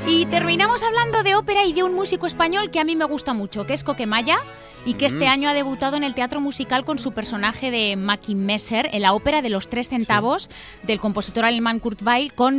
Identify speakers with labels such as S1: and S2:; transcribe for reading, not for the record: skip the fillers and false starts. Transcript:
S1: Y terminamos hablando de ópera y de un músico español que a mí me gusta mucho, que es Coquemaya, y que este año ha debutado en el teatro musical con su personaje de Mackie Messer en la ópera de los 3 centavos del compositor alemán Kurt Weill, con